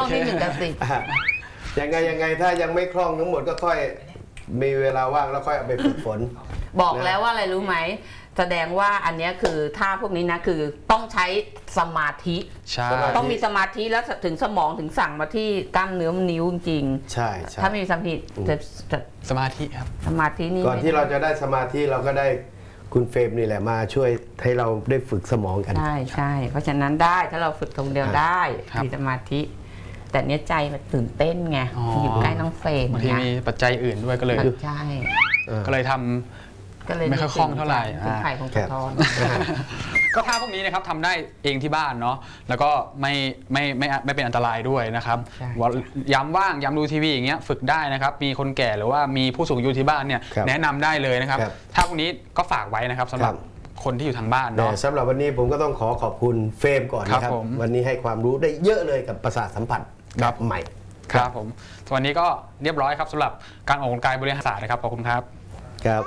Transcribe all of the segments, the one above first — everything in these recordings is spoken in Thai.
ที่1 กับ 10 ยังไงถ้ายังไม่คล่องทั้งหมดก็ค่อยมีเวลาว่างแล้วค่อยเอาไปฝึกฝนบอกแล้วว่าอะไรรู้ไหมแสดงว่าอันนี้คือท่าพวกนี้นะคือต้องใช้สมาธิต้องมีสมาธิแล้วถึงสมองถึงสั่งมาที่กล้ามเนื้อนิ้วจริงใช่ถ้าไม่มีสมาธิสมาธิครับสมาธินี่ก่อนที่เราจะได้สมาธิเราก็ได้คุณเฟรมนี่แหละมาช่วยให้เราได้ฝึกสมองกันใช่เพราะฉะนั้นได้ถ้าเราฝึกตรงเดียวได้มีสมาธิแต่เนี้ยใจมันตื่นเต้นไงอยู่ใกล้น้องเฟรมบางทีมีปัจจัยอื่นด้วยก็เลยทำไม่ค่อยคล่องเท่าไหร่ไข่ของกระท้อนก็ท่าพวกนี้นะครับทำได้เองที่บ้านเนาะแล้วก็ไม่เป็นอันตรายด้วยนะครับยามว่างยามดูทีวีอย่างเงี้ยฝึกได้นะครับมีคนแก่หรือว่ามีผู้สูงอายุที่บ้านเนี่ยแนะนำได้เลยนะครับท่าพวกนี้ก็ฝากไว้นะครับสำหรับคนที่อยู่ทางบ้านเนาะสำหรับวันนี้ผมก็ต้องขอบคุณเฟรมก่อนนะครับวันนี้ให้ความรู้ได้เยอะเลยกับประสาทสัมผัสแบบใหม่ครับผมวันนี้ก็เรียบร้อยครับสำหรับการออกกำลังกายบริหารศาสตร์นะครับขอบคุณครับครับ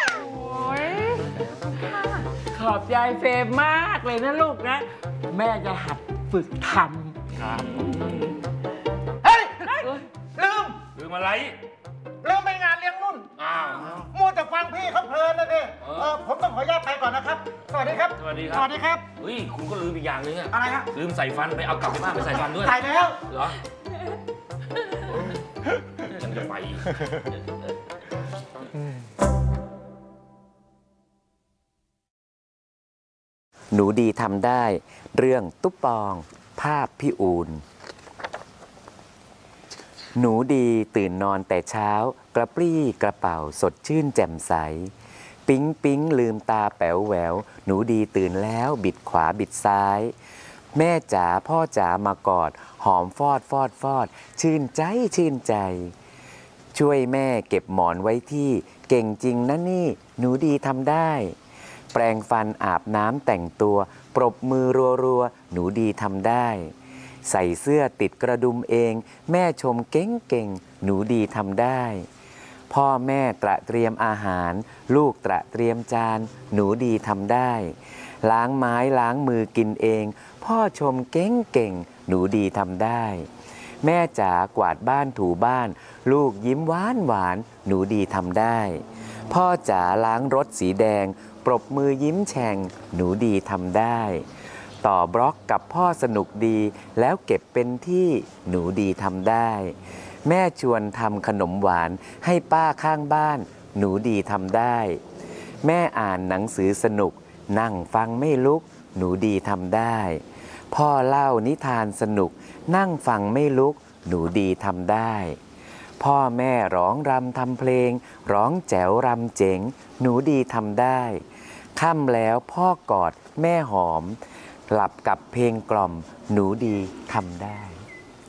ขอบใจเฟรมมากเลยนะลูกนะแม่จะหัดฝึกทำครับเฮ้ยลืมอะไรลืมไปงานเลี้ยงรุ่นมัวแต่ฟังพี่เขาเพลินนะดิผมต้องขออนุญาตไปก่อนนะครับสวัสดีครับสวัสดีครับเฮ้ยคุณก็ลืมอีกอย่างนึงอะไรฮะลืมใส่ฟันไปเอากลับไปบ้านไปใส่ฟันด้วยใส่แล้วเหรอฉันจะไปหนูดีทำได้เรื่องตุ๊ปปองภาพพี่อูนหนูดีตื่นนอนแต่เช้ากระปรี้กระเป๋าสดชื่นแจ่มใสปิ๊งปิ๊งลืมตาแป๋วแหววหนูดีตื่นแล้วบิดขวาบิดซ้ายแม่จ๋าพ่อจ๋ามากอดหอมฟอดชื่นใจช่วยแม่เก็บหมอนไว้ที่เก่งจริงนะนี่หนูดีทำได้แปรงฟันอาบน้ำแต่งตัวปรบมือรัวๆหนูดีทำได้ใส่เสื้อติดกระดุมเองแม่ชมเก่งหนูดีทำได้พ่อแม่ตระเตรียมอาหารลูกตระเตรียมจานหนูดีทำได้ล้างไม้ล้างมือกินเองพ่อชมเก่งหนูดีทำได้แม่จ๋ากวาดบ้านถูบ้านลูกยิ้มหวานหนูดีทำได้พ่อจ๋าล้างรถสีแดงปรบมือยิ้มแฉ่งหนูดีทำได้ต่อบล็อกกับพ่อสนุกดีแล้วเก็บเป็นที่หนูดีทำได้แม่ชวนทำขนมหวานให้ป้าข้างบ้านหนูดีทำได้แม่อ่านหนังสือสนุกนั่งฟังไม่ลุกหนูดีทำได้พ่อเล่านิทานสนุกนั่งฟังไม่ลุกหนูดีทำได้พ่อแม่ร้องรำทำเพลงร้องแจ๋วรำเจ๋งหนูดีทำได้ค่ำแล้วพ่อกอดแม่หอมหลับกับเพลงกล่อมหนูดีทำได้